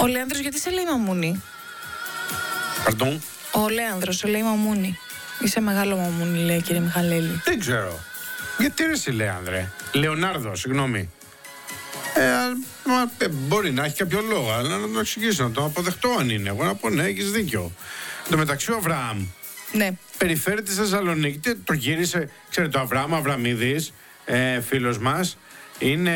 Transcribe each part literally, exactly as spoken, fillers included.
Ο Λέανδρος γιατί σε λέει μαμούνι? Παρτών. Ο Λέανδρος σε λέει μαμούνι. Είσαι μεγάλο μαμούνι, λέει, κύριε Μιχαλέλη. Δεν ξέρω. Γιατί ρε σε Λέανδρε? Λεωνάρδο, συγγνώμη. Ε, μα, ε, μπορεί να έχει κάποιο λόγο, αλλά να το εξηγήσω, να το αποδεχτώ αν είναι. Εγώ να πω ναι, έχεις δίκιο. Εν τω μεταξύ ο Αβραάμ, ναι, περιφέρει τη Θεσσαλονίκη, τι, το γύρισε, ξέρετε, ο Αβραάμ Αβραμίδης, ε, φίλος μας, είναι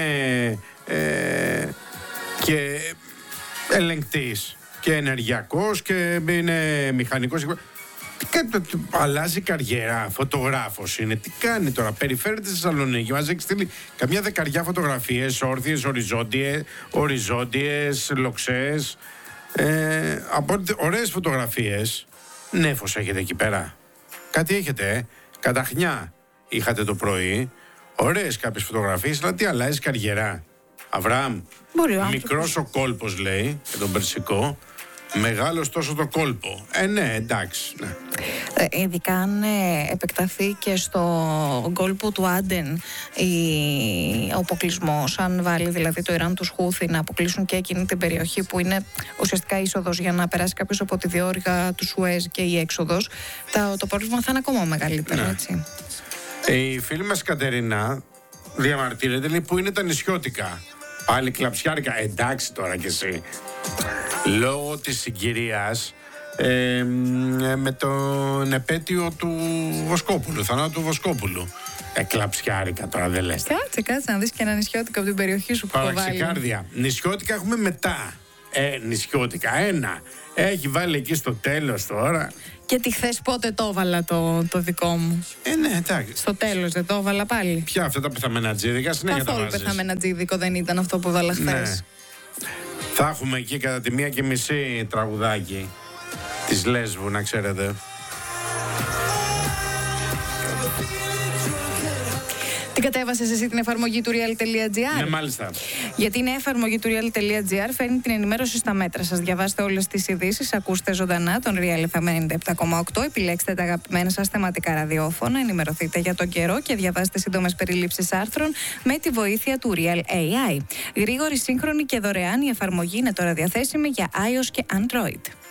ε, και ελεγκτής και ενεργειακός και είναι μηχανικός. Και αλλάζει καριέρα, φωτογράφος είναι. Τι κάνει τώρα, περιφέρει τη Θεσσαλονίκη. Μας έχει στείλει καμιά δεκαριά φωτογραφίες, όρθιες, οριζόντιες, οριζόντιες, λοξές. Ε, από ωραίες φωτογραφίες. Νέφος έχετε εκεί πέρα. Κάτι έχετε, ε. Καταχνιά είχατε το πρωί. Ωραίες κάποιες φωτογραφίες, αλλά τι αλλάζει καριέρα. Αβραάμ, μικρός ο κόλπος λέει, και τον περσικό. Μεγάλος τόσο το κόλπο. Ε, ναι, εντάξει. Ναι. Ε, ειδικά αν ε, επεκταθεί και στο κόλπο του Άντεν η, ο αποκλεισμός, αν βάλει δηλαδή το Ιράν τους Χούθι να αποκλείσουν και εκείνη την περιοχή που είναι ουσιαστικά είσοδος για να περάσει κάποιος από τη διόρυγα του Σουέζ και η έξοδος, το, το πρόβλημα θα είναι ακόμα μεγαλύτερο, ναι. Έτσι. Η φίλη μας Κατερίνα διαμαρτύρεται, λέει, που είναι τα νησιώτικα. Πάλι κλαψιάρικα. Εντάξει τώρα κι εσύ. Λόγω της συγκυρίας ε, με τον επέτειο του Βοσκόπουλου, θανάτου του Βοσκόπουλου. Ε, κλαψιάρικα τώρα δεν λες. Κάτσε, κάτσε να δεις και ένα νησιώτικο από την περιοχή σου που το βάλει. Παραξικάρδια. Νησιώτικα έχουμε μετά. Ε, νησιώτικα ένα. Έχει βάλει εκεί στο τέλος τώρα. Και τη χθες πότε το έβαλα το, το δικό μου? Ε, ναι, εντάξει. Στο τέλος δεν το έβαλα πάλι? Ποια αυτά τα πεθαμένα τζίδικα, συνέχεια τα βάζεις? Καθόλου πεθαμένα τζίδικο δεν ήταν αυτό που έβαλα χθες. Ναι. Θα έχουμε εκεί κατά τη μία και μισή τραγουδάκι της Λέσβου, να ξέρετε. Την κατέβασες εσύ την εφαρμογή του real.gr? Ναι, μάλιστα. Γιατί η νέα εφαρμογή του real.gr φέρνει την ενημέρωση στα μέτρα σας. Διαβάστε όλες τις ειδήσεις, ακούστε ζωντανά τον Real εφ εμ ενενήντα επτά κόμμα οκτώ, επιλέξτε τα αγαπημένα σας θεματικά ραδιόφωνα, ενημερωθείτε για τον καιρό και διαβάστε σύντομες περιλήψεις άρθρων με τη βοήθεια του Real έι άι. Γρήγορη, σύγχρονη και δωρεάν, η εφαρμογή είναι τώρα διαθέσιμη για iOS και Android.